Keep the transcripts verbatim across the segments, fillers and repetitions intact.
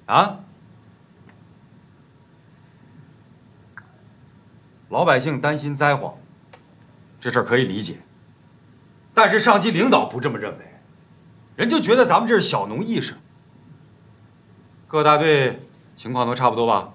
啊？老百姓担心灾荒，这事儿可以理解。但是上级领导不这么认为，人就觉得咱们这是小农意识。各大队情况都差不多吧？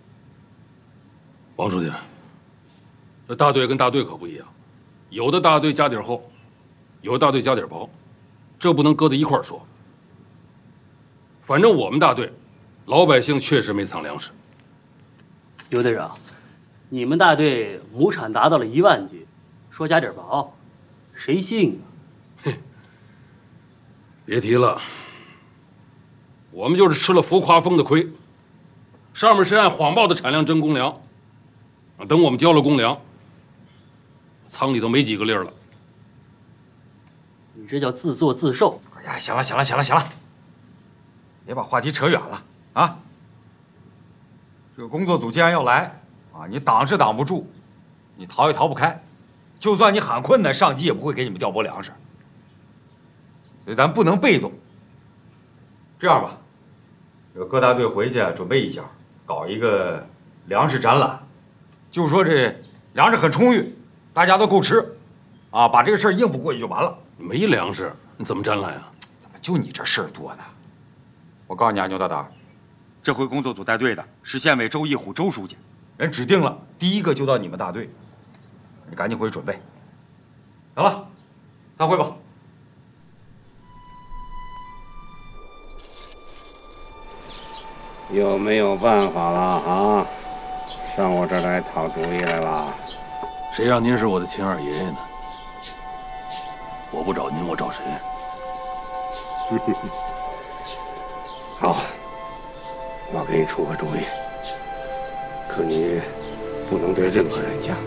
王书记，这大队跟大队可不一样，有的大队家底儿厚，有的大队家底儿薄，这不能搁在一块儿说。反正我们大队，老百姓确实没藏粮食。 刘队长，你们大队亩产达到了一万斤，说家底儿薄，谁信啊？ 嘿，别提了，我们就是吃了浮夸风的亏，上面是按谎报的产量征公粮，等我们交了公粮，仓里头没几个粒儿了。 你这叫自作自受。 哎呀，行了行了行了行了，别把话题扯远了啊！这个工作组既然要来啊，你挡是挡不住，你逃也逃不开。就算你喊困难，上级也不会给你们调拨粮食。所以咱不能被动。这样吧，这个各大队回去准备一下，搞一个粮食展览，就说这粮食很充裕，大家都够吃，啊，把这个事儿应付过去就完了。 没粮食，你怎么展览啊？ 怎么就你这事儿多呢？我告诉你啊，牛大胆，这回工作组带队的是县委周义虎周书记，人指定了第一个就到你们大队，你赶紧回去准备。行了，散会吧。 有没有办法了啊？上我这儿来讨主意来了？ 谁让您是我的亲二爷爷呢？我不找您，我找谁？ 好，我给你出个主意，可你不能对任何人讲。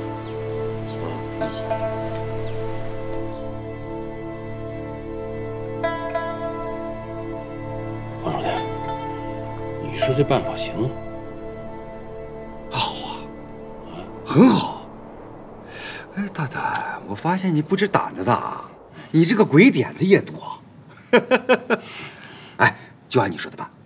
王书记，你说这办法行吗？ 好啊，很好。哎，大胆，我发现你不止胆子大，你这个鬼点子也多。哎，就按你说的办。